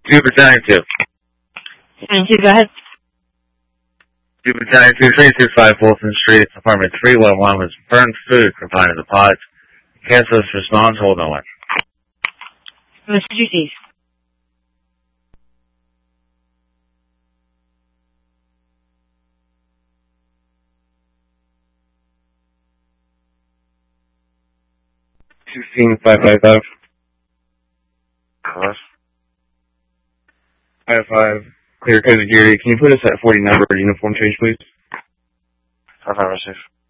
2 Battalion 2. Thank you, go ahead. 2 Battalion 2, 365 Fulton Street, apartment 311 was burned food confined in the pods. Cancelous response, hold on one. Message received. $16,555. Plus. 55. Clear code security. Can you put us at 40 number uniform change, please? 55 receive.